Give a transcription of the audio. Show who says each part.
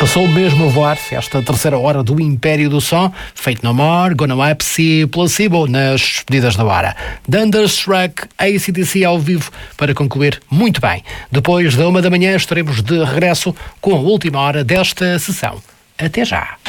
Speaker 1: Passou mesmo a voar esta terceira hora do Império do Som. Fate No More, Gonna Wapsi, Placebo nas despedidas da hora. Thunderstruck, AC/DC ao vivo para concluir muito bem. Depois da 1 da manhã estaremos de regresso com a última hora desta sessão. Até já!